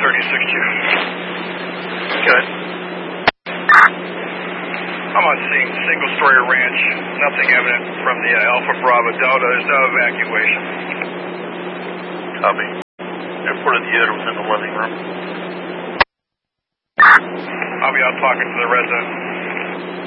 Good. I'm on scene, single-story ranch. Nothing evident from the Alpha Bravo Delta. There's no evacuation. Copy. Reported the unit was in the living room. I'll be out talking to the resident.